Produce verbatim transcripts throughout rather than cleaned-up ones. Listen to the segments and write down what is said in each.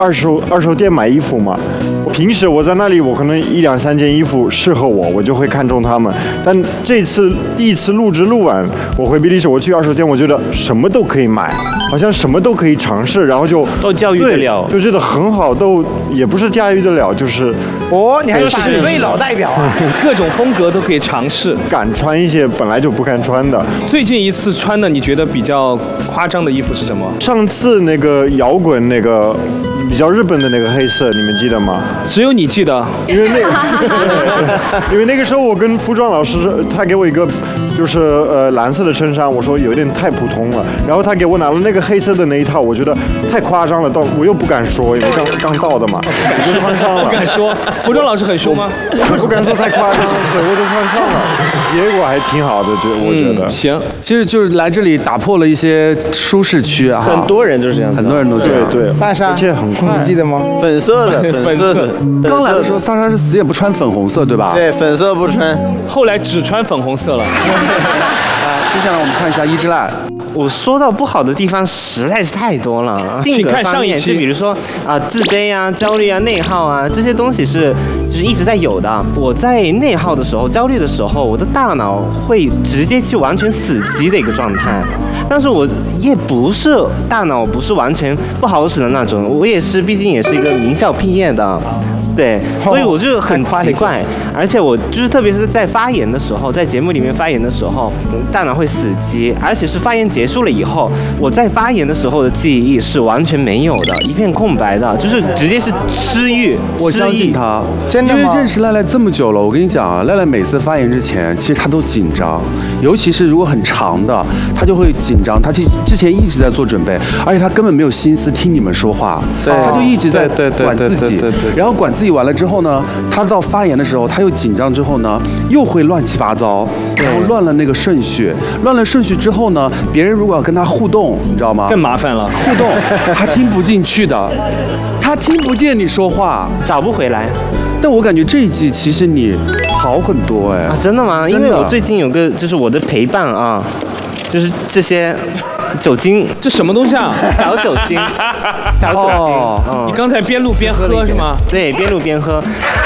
二手二手店买衣服嘛。平时我在那里，我可能一两三件衣服适合我，我就会看中他们。但这次第一次录制录完，我回比利时，我去二手店，我觉得什么都可以买，好像什么都可以尝试，然后就都驾驭得了， 就觉得很好，都也不是驾驭得了，就是哦，你还反对老代表啊？ 各种风格都可以尝试， 敢穿一些本来就不敢穿的。 最近一次穿的你觉得比较夸张的衣服是什么？ 上次那个摇滚那个。比较日本的那个黑色，你们记得吗？ 只有你记得， 因为那个，因为那个时候我跟服装老师，他给我一个就是呃蓝色的衬衫，我说有点太普通了，然后他给我拿了那个黑色的那一套，我觉得太夸张了，到我又不敢说，因为刚刚到的嘛，我就穿上了。 不敢说，服装老师很凶吗？ 我不敢说太夸张，对，我就穿上了，结果还挺好的，觉我觉得、 嗯。行， 其实就是来这里打破了一些舒适区啊， 很多人就是这样， 很多人都这样。 对对， 莎莎， 而且很。 你记得吗？ 粉色的，粉色的。 刚来的时候，莎莎是死也不穿粉红色，对吧？ 对，粉色不穿。 后来只穿粉红色了。 来，接下来我们看一下伊之濑。 我说到不好的地方实在是太多了， 性格方面， 就比如说啊、呃、自卑啊、焦虑啊、内耗啊，这些东西是就是一直在有的。我在内耗的时候、焦虑的时候，我的大脑会直接去完全死机的一个状态。但是我也不是大脑不是完全不好使的那种，我也是，毕竟也是一个名校毕业的。对，所以我就很奇怪，而且我就是特别是在发言的时候，在节目里面发言的时候，大脑会死机，而且是发言结束了以后，我在发言的时候的记忆是完全没有的，一片空白的，就是直接是失忆。 我相信他， 真的吗？ 因为认识赖赖这么久了，我跟你讲啊，赖赖每次发言之前，其实他都紧张，尤其是如果很长的，他就会紧张。他之之前一直在做准备，而且他根本没有心思听你们说话，他就一直在管自己，然后管自己。自己完了之后呢，他到发言的时候，他又紧张之后呢，又会乱七八糟，然后乱了那个顺序，乱了顺序之后呢，别人如果要跟他互动，你知道吗？ 更麻烦了， 互动他听不进去的，他听不见你说话， 找不回来。 但我感觉这一季其实你好很多哎、 啊，真的吗？因为我最近有个就是我的陪伴啊，就是这些。酒精， 这什么东西啊？ 小酒精，小酒精。 哦，嗯、你刚才边录边喝是吗？ 对，边录边喝。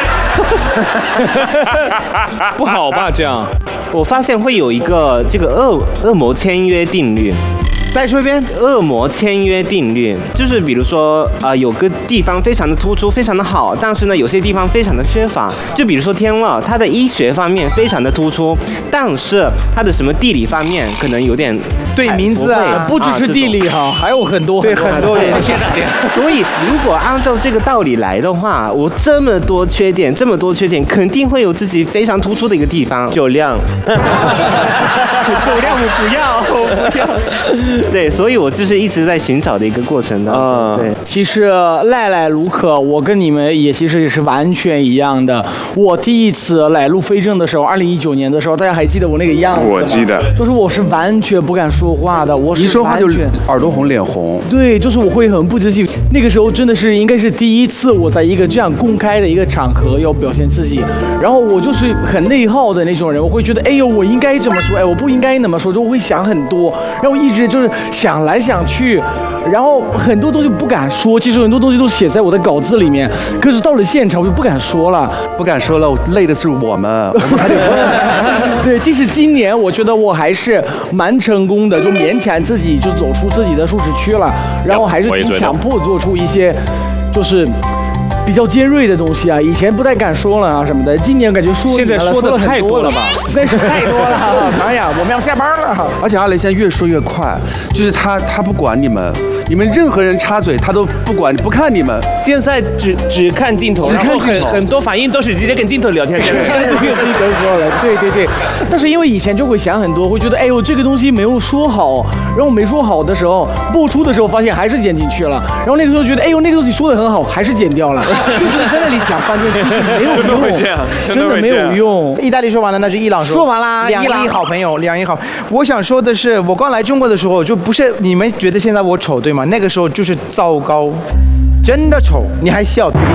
不好吧？这样， 我发现会有一个这个恶恶魔签约定律。 再说一遍， 恶魔签约定律就是比如说啊、呃，有个地方非常的突出，非常的好，但是呢，有些地方非常的缺乏。就比如说天乐，它的医学方面非常的突出，但是它的什么地理方面可能有点对名字啊， 不只是地理哈，还有很多对很多人。 所以如果按照这个道理来的话，我这么多缺点，这么多缺点，肯定会有自己非常突出的一个地方。 酒量， 酒量我不要，我不要。对，所以我就是一直在寻找的一个过程当中。嗯、对， 其实赖赖卢克，我跟你们也其实也是完全一样的。我第一次来录非正的时候，二零一九年的时候，大家还记得我那个样子吗？ 我记得， 就是我是完全不敢说话的，我是一说话就耳朵红脸红。 对，就是我会很不自信。那个时候真的是应该是第一次我在一个这样公开的一个场合要表现自己，然后我就是很内耗的那种人，我会觉得哎呦我应该这么说，哎我不应该那么说，就会想很多，然后一直就是。想来想去，然后很多东西不敢说，其实很多东西都写在我的稿子里面，可是到了现场我就不敢说了， 不敢说了，累的是我们，我们还得对，即使今年我觉得我还是蛮成功的，就勉强自己就走出自己的舒适区了，然后还是挺强迫做出一些，就是比较尖锐的东西啊，以前不太敢说了啊什么的，今年感觉说现在说的太多了吧？ 那是太多了，哎呀，我们要下班了。 而且阿雷现在越说越快，就是他他不管你们，你们任何人插嘴他都不管，不看你们。 现在只只看镜头， 只看镜头， 很多反应都是直接跟镜头聊天。 没有资格说了，对对对。但是因为以前就会想很多，会觉得哎呦这个东西没有说好，然后没说好的时候，播出的时候发现还是剪进去了，然后那个时候觉得哎呦那个东西说得很好，还是剪掉了。就觉得在那里想半天，其实没有用， 真的会这样， 真的没有用。 意大利说完了，那就伊朗说。 说完啦， 两亿好朋友，两亿好。我想说的是，我刚来中国的时候，就不是你们觉得现在我丑对吗？那个时候就是糟糕，真的丑。你还笑，比利时人。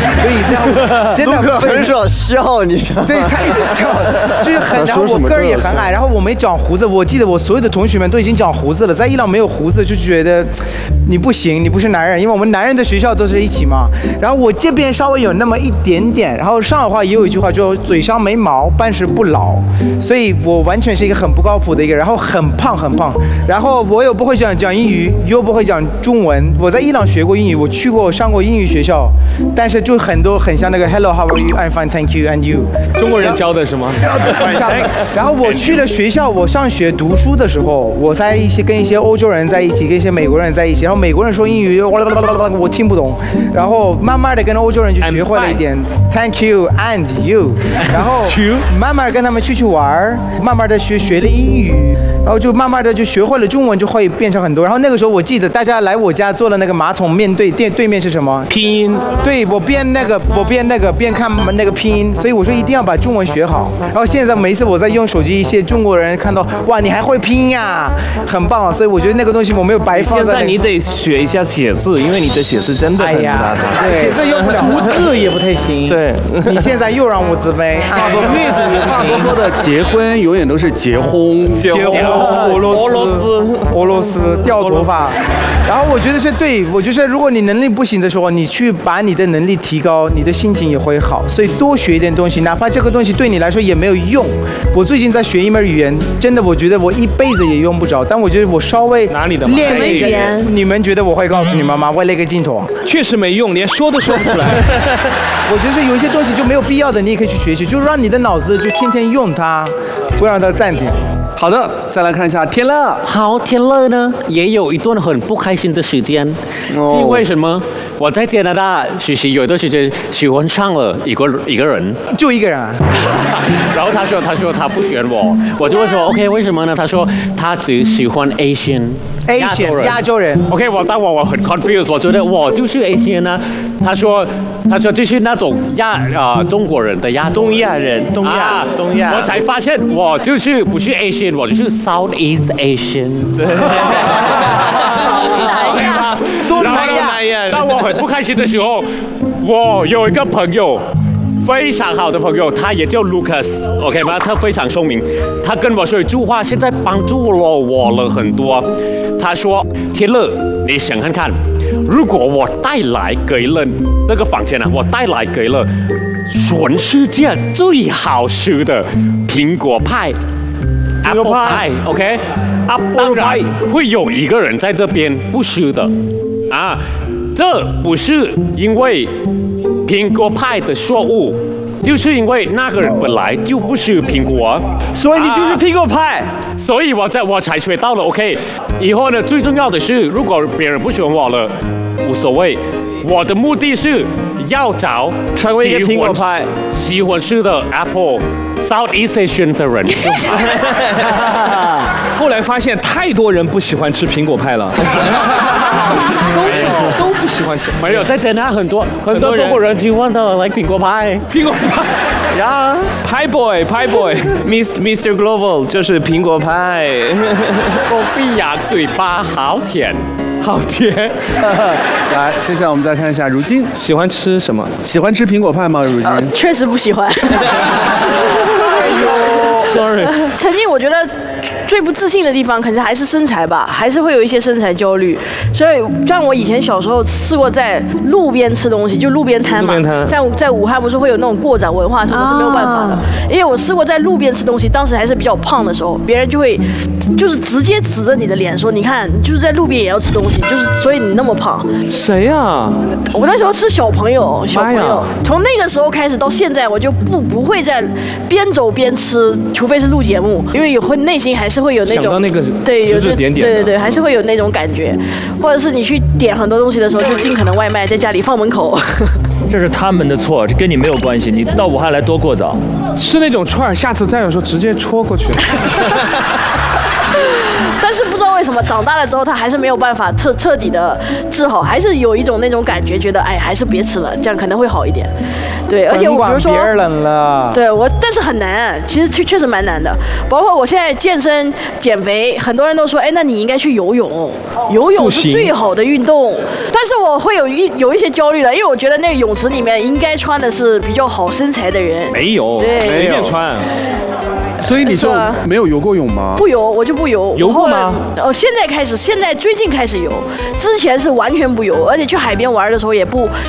所以让真的很少笑，你知道吗？ 对他一直笑，就是很，然后我个儿也很矮，然后我没长胡子，我记得我所有的同学们都已经长胡子了，在伊朗没有胡子就觉得你不行，你不是男人，因为我们男人的学校都是一起嘛。然后我这边稍微有那么一点点，然后上海话也有一句话就嘴上没毛，办事不牢，所以我完全是一个很不靠谱的一个人，然后很胖很胖，然后我又不会讲讲英语，又不会讲中文。我在伊朗学过英语，我去过上过英语学校，但是就很多很像那个 Hello how are you I'm fine thank you and you 中国人教的是吗？ 然后我去了学校，我上学读书的时候，我在一些跟一些欧洲人在一起，跟一些美国人在一起，然后美国人说英语，我听不懂，然后慢慢的跟欧洲人就学会了一点 Thank you and you， 然后慢慢跟他们出去玩，慢慢的学学了英语，然后就慢慢的就学会了中文，就会变成很多。然后那个时候我记得大家来我家做的那个马桶面对对对面是什么？ 拼音。 对，我边那个我边那个边看那个拼音，所以我说一定要把中文学好。然后现在每一次我在用手机，一些中国人看到哇你还会拼呀，很棒啊！所以我觉得那个东西我没有白放在、那個。 现在你得学一下写字，因为你的写字真的很大。 对，写字用不了， 无字也不太行。 对， 你现在又让我自卑。 法国阅读也法国说的结婚永远都是结婚， 结婚，俄罗斯，俄罗斯掉头发。然后我觉得是对，我就是如果你能力不行的时候，你去把你的能力提高，你的心情也会好。所以多学一点东西，哪怕这个东西对你来说也没有用。我最近在学一门语言，真的我觉得我一辈子也用不着，但我觉得我稍微哪里的练一个语言，你们觉得我会告诉你们吗？为了一个镜头， 确实没用，连说都说不出来。 我觉得有一些东西就没有必要的，你也可以去学习，就让你的脑子就天天用它，不让它暂停。 好的，再来看一下天乐。 好，天乐呢也有一段很不开心的时间， 哦、 因为什么？我在加拿大实习有一段时间喜欢上了一个一个人， 就一个人啊。 然后他说他说他不喜欢我，我就会说 OK 为什么呢？他说他只喜欢 Asian。 Asian 亚洲人 ，OK， 我当我我很 confused， 我觉得我就是 Asian 呢。他说，他说就是那种亚啊、呃、中国人的亚东亚人，东亚、啊、东亚。 我才发现我就是不是 Asian， 我就是 Southeast Asian。对。 东南亚。 当我很不开心的时候，我有一个朋友。非常好的朋友，他也叫 Lucas，OK 吗？他非常聪明，他跟我说一句话，现在帮助了我了很多。他说：“天乐，你想看看，如果我带来给了这个房间啊，我带来给了全世界最好吃的苹果派 ，Apple Pie，OK， 啊，当然会有一个人在这边不吃的啊，这不是因为。”苹果派的错误，就是因为那个人本来就不是苹果， 所以你就是苹果派。 啊、所以我在我才学到了 ，OK。以后呢，最重要的是，如果别人不喜欢我了，无所谓。我的目的是要找成为一个苹果派、 喜欢吃的 Apple Southeast Asian 的人。 后来发现太多人不喜欢吃苹果派了。都都不喜欢吃， 没有在加拿大很多很多中国人喜欢的 like 苹果派， 苹果派呀，派 boy 派 boy，Mister Global 就是苹果派， 狗闭牙嘴巴好甜， 好甜。 来，接下来我们再看一下如今喜欢吃什么？ 喜欢吃苹果派吗？如今、呃、 确实不喜欢。 Sorry， 曾经我觉得最不自信的地方，可能还是身材吧，还是会有一些身材焦虑。所以像我以前小时候试过在路边吃东西，就路边摊嘛，像在武汉不是会有那种过早文化，什么是没有办法的。因为我试过在路边吃东西，当时还是比较胖的时候，别人就会就是直接指着你的脸说：“你看，你就是在路边也要吃东西，就是所以你那么胖。” 谁啊？ 我那时候是小朋友，小朋友，从那个时候开始到现在，我就不不会再边走边吃。除非是录节目，因为有会内心还是会有那种想到那个对有指点点， 对对对，还是会有那种感觉，或者是你去点很多东西的时候，就尽可能外卖，在家里放门口。 这是他们的错，这跟你没有关系。你到武汉来多过早， 吃那种串儿，下次再有时候直接戳过去。 但是不知道为为什么长大了之后他还是没有办法彻彻底的治好，还是有一种那种感觉，觉得哎还是别吃了，这样可能会好一点。对，而且我比如说， 别人了， 对我，但是很难，其实确确实蛮难的。包括我现在健身减肥，很多人都说，哎，那你应该去游泳，游泳是最好的运动。但是我会有一有一些焦虑了，因为我觉得那个泳池里面应该穿的是比较好身材的人。 没有， 对， 随便穿。 所以你就没有游过泳吗？ 不游，我就不游。 游过吗？ 哦，现在开始，现在最近开始游，之前是完全不游，而且去海边玩的时候也不